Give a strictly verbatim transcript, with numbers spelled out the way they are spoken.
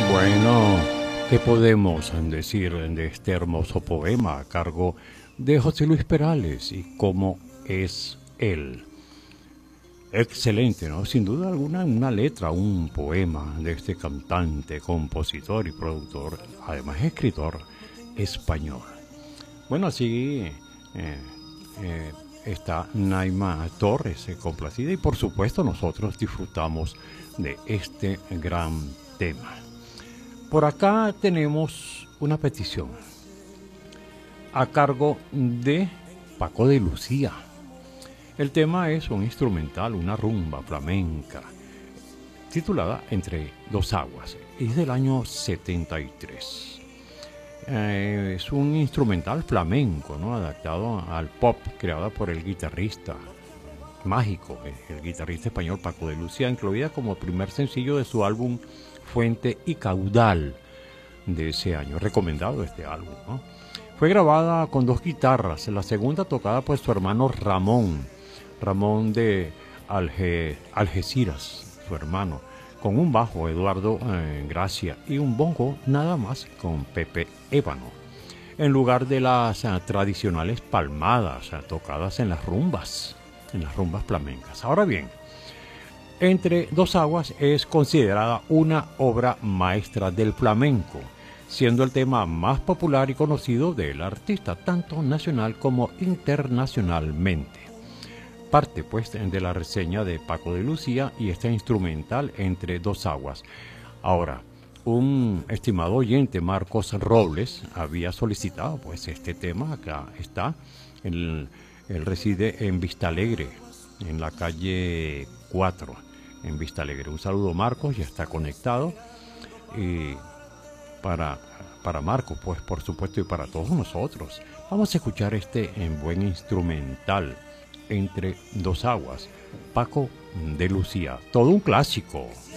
Bueno, ¿qué podemos decir de este hermoso poema a cargo de José Luis Perales y cómo es él? Excelente, ¿no? Sin duda alguna, una letra, un poema de este cantante, compositor y productor, además escritor español. Bueno, así eh, eh, está Naima Torres, eh, complacida, y por supuesto nosotros disfrutamos de este gran tema. Por acá tenemos una petición a cargo de Paco de Lucía. El tema es un instrumental, una rumba flamenca, titulada Entre dos aguas. Es del año setenta y tres. Eh, es un instrumental flamenco, ¿no? Adaptado al pop, creada por el guitarrista mágico, el guitarrista español Paco de Lucía, incluida como primer sencillo de su álbum Fuente y Caudal de ese año. Recomendado este álbum, ¿no? Fue grabada con dos guitarras, la segunda tocada por su hermano Ramón, Ramón de Alge, Algeciras, su hermano, con un bajo Eduardo eh, Gracia y un bongo nada más con Pepe Ébano, en lugar de las uh, tradicionales palmadas uh, tocadas en las rumbas, en las rumbas flamencas. Ahora bien, Entre dos aguas es considerada una obra maestra del flamenco, siendo el tema más popular y conocido del artista, tanto nacional como internacionalmente. Parte pues de la reseña de Paco de Lucía y este instrumental Entre dos aguas. Ahora, un estimado oyente, Marcos Robles, había solicitado pues este tema. Acá está. Él, él reside en Vistalegre, en la calle cuatro, en Vistalegre. Un saludo, Marcos, ya está conectado. Y para, para Marcos, pues por supuesto, y para todos nosotros, vamos a escuchar este en buen instrumental, Entre dos aguas, Paco de Lucía. Todo un clásico.